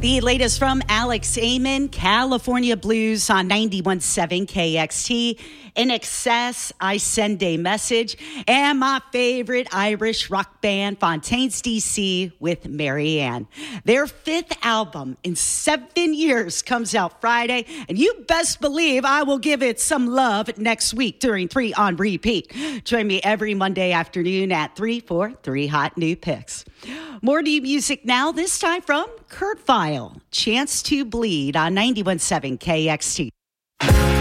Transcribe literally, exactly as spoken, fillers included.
The latest from Alex Amon, California Blues on ninety-one point seven K X T. In Excess, I Send a Message. And my favorite Irish rock band, Fontaines D C with Marianne. Their fifth album in seven years comes out Friday. And you best believe I will give it some love next week during three on Repeat. Join me every Monday afternoon at three for three hot new picks. More new music now, this time from Kurt Vile, Chance to Bleed on ninety-one point seven K X T.